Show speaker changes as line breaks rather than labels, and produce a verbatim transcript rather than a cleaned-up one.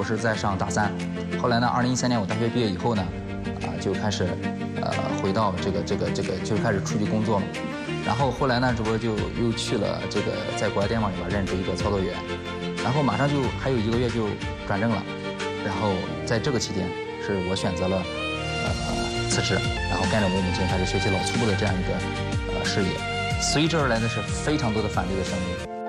我是在上大三，后来呢，二零一三年我大学毕业以后呢，啊就开始呃回到这个这个这个就开始出去工作嘛。然后后来呢，这不就又去了这个在国外电网里边任职一个操作员，然后马上就还有一个月就转正了，然后在这个期间是我选择了呃辞职，然后跟着我母亲开始学习老粗布的这样一个呃事业，随之而来的是非常多的反对的声音。